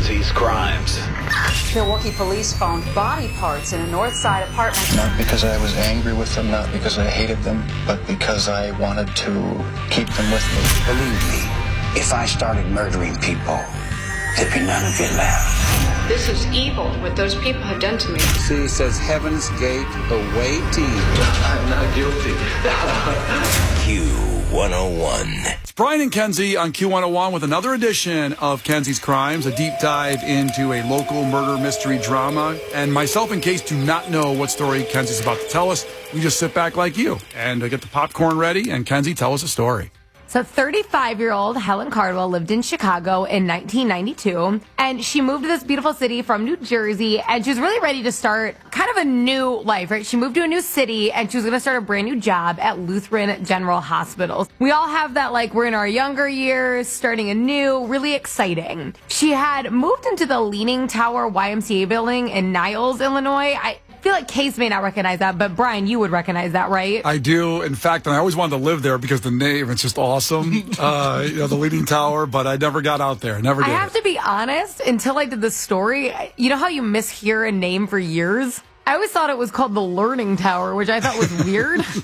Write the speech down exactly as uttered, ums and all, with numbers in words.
Kenzie's Crimes. Milwaukee police found body parts in a North Side apartment. Not because I was angry with them, not because I hated them, but because I wanted to keep them with me. Believe me, if I started murdering people, there'd be none of you left. This is evil, what those people have done to me. She says Heaven's Gate awaiting. I'm not guilty. Q one oh one. It's Brian and Kenzie on Q one oh one with another edition of Kenzie's Crimes, a deep dive into a local murder mystery drama. And myself and Case do not know what story Kenzie's about to tell us. We just sit back like you and uh, get the popcorn ready, and Kenzie, tell us a story. So thirty-five-year-old Helen Cardwell lived in Chicago in nineteen ninety-two, and she moved to this beautiful city from New Jersey, and she was really ready to start kind of a new life, right? She moved to a new city, and she was going to start a brand new job at Lutheran General Hospital. We all have that, like, we're in our younger years, starting anew, really exciting. She had moved into the Leaning Tower Y M C A building in Niles, Illinois. I I feel like Case may not recognize that, but Brian, you would recognize that, right? I do. In fact, and I always wanted to live there because the name, it's just awesome. uh, you know, the Leaning Tower, but I never got out there. Never did. I have it. to be honest, until I did this story, you know how you mishear a name for years? I always thought it was called the Learning Tower, which I thought was weird.